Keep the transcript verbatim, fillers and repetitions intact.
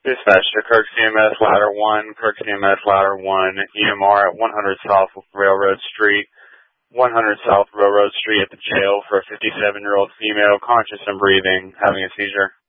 Dispatch to Kirk C M S Ladder one, Kirk C M S Ladder one, E M R at one hundred South Railroad Street, one hundred South Railroad Street at the jail for a fifty-seven-year-old female, conscious and breathing, having a seizure.